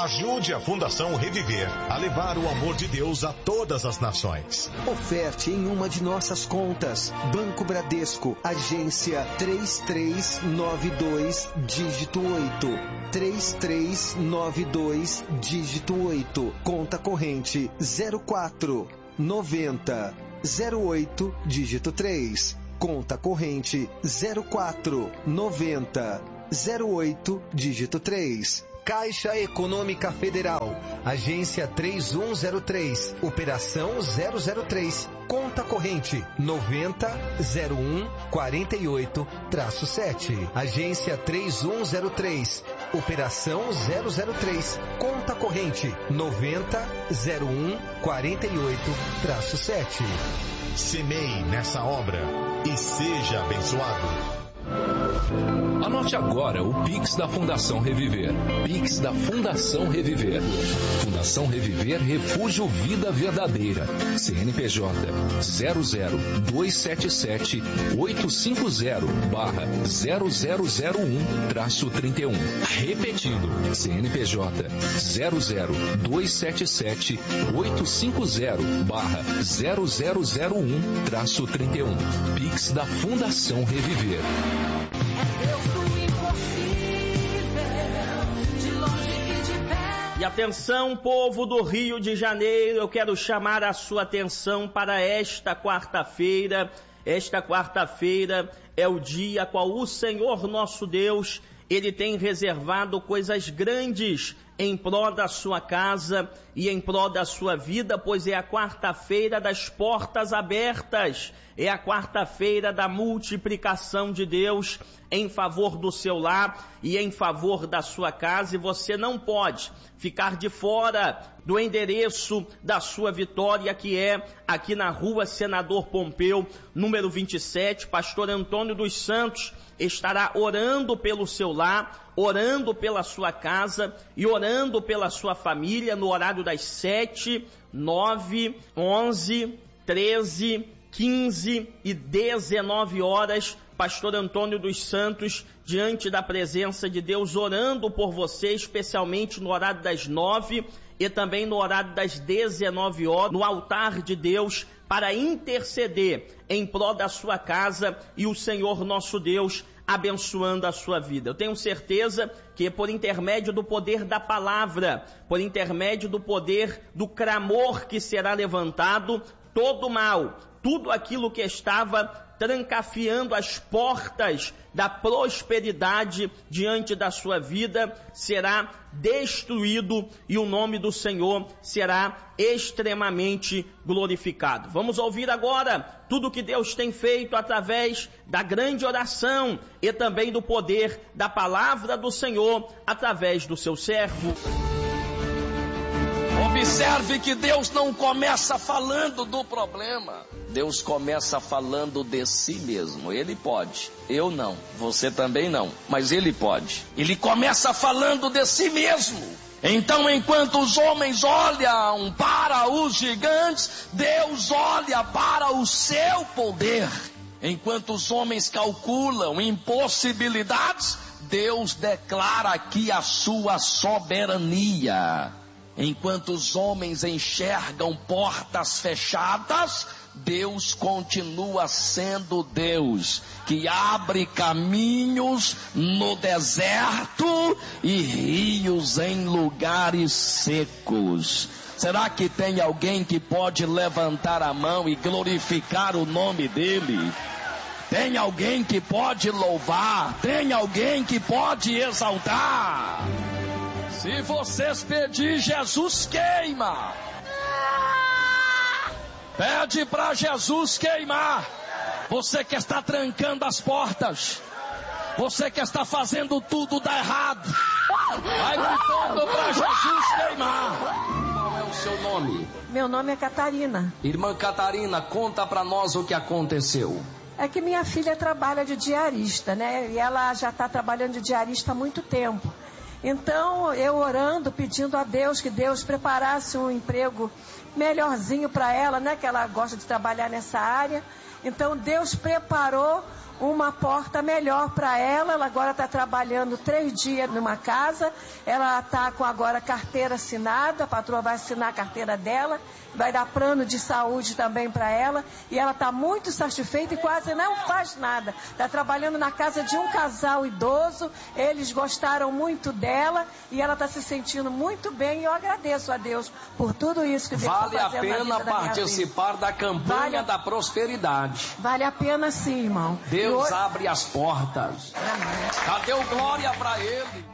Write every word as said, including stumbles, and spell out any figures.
Ajude a Fundação Reviver a levar o amor de Deus a todas as nações. Oferte em uma de nossas contas. Banco Bradesco, agência três três nove dois, dígito oito. três três nove dois, dígito oito. Conta corrente zero quatro noventa zero oito, dígito três. Conta corrente zero quatro noventa zero oito, dígito três. Caixa Econômica Federal, agência três um zero três, operação zero zero três, conta corrente noventa zero um quarenta e oito sete, agência três um zero três, operação zero zero três, conta corrente noventa zero um quarenta e oito sete. Semeie nessa obra e seja abençoado. Anote agora o Pix da Fundação Reviver. Pix da Fundação Reviver. Fundação Reviver Refúgio Vida Verdadeira. C N P J zero zero dois sete sete oito cinco zero barra zero zero zero um traço trinta e um. Repetindo, C N P J zero zero dois sete sete oito cinco zero barra zero zero zero um traço trinta e um. Pix da Fundação Reviver. E atenção, povo do Rio de Janeiro, eu quero chamar a sua atenção para esta quarta-feira. Esta quarta-feira é o dia qual o Senhor nosso Deus, Ele tem reservado coisas grandes em prol da sua casa e em prol da sua vida, pois é a quarta-feira das portas abertas, é a quarta-feira da multiplicação de Deus em favor do seu lar e em favor da sua casa, e você não pode ficar de fora do endereço da sua vitória, que é aqui na rua Senador Pompeu, número vinte e sete. Pastor Antônio dos Santos estará orando pelo seu lar, orando pela sua casa e orando pela sua família no horário das sete, nove, onze, treze, quinze e dezenove horas. Pastor Antônio dos Santos, diante da presença de Deus, orando por você, especialmente no horário das nove e também no horário das dezenove horas, no altar de Deus, para interceder em prol da sua casa e o Senhor nosso Deus abençoando a sua vida. Eu tenho certeza que por intermédio do poder da palavra, por intermédio do poder do clamor que será levantado, todo mal, tudo aquilo que estava trancafiando as portas da prosperidade diante da sua vida será destruído e o nome do Senhor será extremamente glorificado. Vamos ouvir agora tudo que Deus tem feito através da grande oração e também do poder da palavra do Senhor através do seu servo. Observe que Deus não começa falando do problema. Deus começa falando de si mesmo. Ele pode. Eu não. Você também não. Mas Ele pode. Ele começa falando de si mesmo. Então, enquanto os homens olham para os gigantes, Deus olha para o seu poder. Enquanto os homens calculam impossibilidades, Deus declara aqui a sua soberania. Enquanto os homens enxergam portas fechadas, Deus continua sendo Deus, que abre caminhos no deserto e rios em lugares secos. Será que tem alguém que pode levantar a mão e glorificar o nome dele? Tem alguém que pode louvar? Tem alguém que pode exaltar? Se vocês pedir, Jesus queima. Pede para Jesus queimar. Você que está trancando as portas, você que está fazendo tudo dar errado, vai gritando para Jesus queimar. Qual é o seu nome? Meu nome é Catarina. Irmã Catarina, conta para nós o que aconteceu. É que minha filha trabalha de diarista, né? E ela já está trabalhando de diarista há muito tempo. Então, eu orando, pedindo a Deus que Deus preparasse um emprego melhorzinho para ela, né? Que ela gosta de trabalhar nessa área. Então, Deus preparou uma porta melhor para ela. Ela agora está trabalhando três dias numa casa, ela está com agora carteira assinada, a patroa vai assinar a carteira dela, vai dar plano de saúde também para ela, e ela está muito satisfeita e quase não faz nada. Está trabalhando na casa de um casal idoso, eles gostaram muito dela e ela está se sentindo muito bem, e eu agradeço a Deus por tudo isso que Deus Vale está a fazendo na pena vida da minha participar vida. da campanha Vale- da prosperidade. Vale a pena sim, irmão. Deus E hoje- abre as portas. Amém. Cadê o glória para ele?